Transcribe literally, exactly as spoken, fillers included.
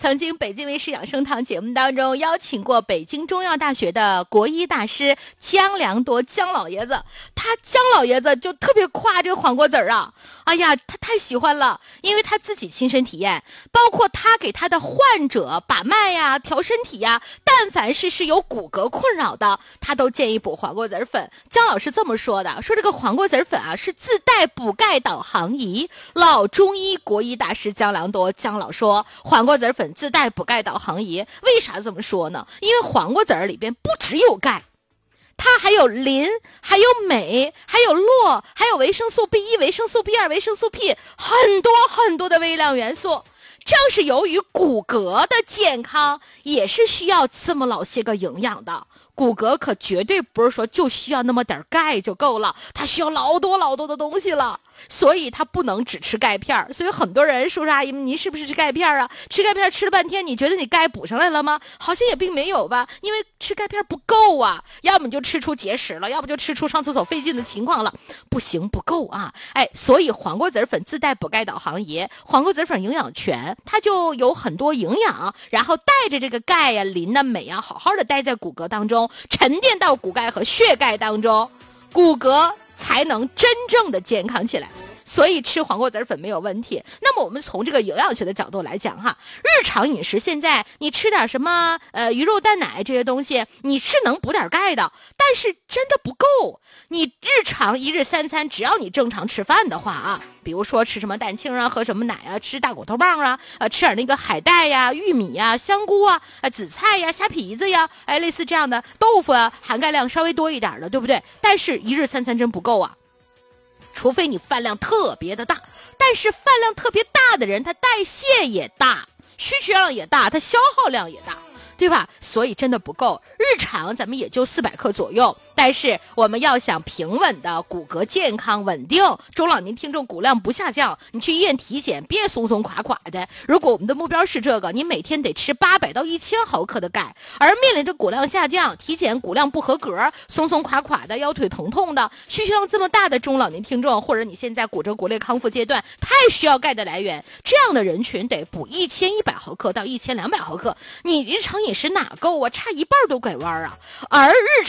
曾经北京卫视养生堂节目当中邀请过北京中药大学的国医大师姜良多姜老爷子，他姜老爷子就特别夸这个黄瓜籽儿啊，哎呀，他太喜欢了，因为他自己亲身体验，包括他给他的患者把脉呀、调身体呀，但凡是是有骨骼困扰的，他都建议补黄瓜籽粉。姜老师这么说的，说这个黄瓜籽粉啊是自带补钙导航仪。老中医国医大师姜良多姜老说，黄瓜籽粉自带补钙导航仪，为啥这么说呢？因为黄瓜籽里边不只有钙，它还有磷，还有镁，还有络，还有维生素 B 一、维生素 B 二、维生素 P， 很多很多的微量元素。正是由于骨骼的健康也是需要这么老些个营养的，骨骼可绝对不是说就需要那么点钙就够了，它需要老多老多的东西了，所以它不能只吃钙片。所以很多人说阿姨们，您是不是吃钙片啊？吃钙片吃了半天，你觉得你钙补上来了吗？好像也并没有吧，因为吃钙片不够啊，要么就吃出结石了，要不就吃出上厕所费劲的情况了，不行，不够啊。哎，所以黄瓜籽粉自带补钙导航仪，黄瓜籽粉营养全，它就有很多营养，然后带着这个钙呀、磷呐、镁啊，好好的待在骨骼当中，沉淀到骨钙和血钙当中，骨骼才能真正的健康起来。所以吃黄瓜籽粉没有问题。那么我们从这个营养学的角度来讲哈，日常饮食现在你吃点什么呃鱼肉蛋奶这些东西，你是能补点钙的，但是真的不够。你日常一日三餐，只要你正常吃饭的话啊，比如说吃什么蛋清啊，喝什么奶啊，吃大骨头棒啊，呃吃点那个海带呀、玉米呀、香菇啊、呃紫菜呀、虾皮子呀，哎类似这样的豆腐啊，含钙量稍微多一点的，对不对？但是一日三餐真不够啊。除非你饭量特别的大，但是饭量特别大的人，他代谢也大，需求量也大，他消耗量也大，对吧？所以真的不够，日常咱们也就四百克左右。但是我们要想平稳的骨骼健康稳定，中老年听众骨量不下降，你去医院体检别松松垮垮的。如果我们的目标是这个，你每天得吃八百到一千毫克的钙，而面临着骨量下降、体检骨量不合格、松松垮垮的、腰腿疼痛的、需求量这么大的中老年听众，或者你现在骨折骨裂康复阶段，太需要钙的来源，这样的人群得补一千一百毫克到一千两百毫克。你日常饮食哪够啊？差一半都拐弯啊！而日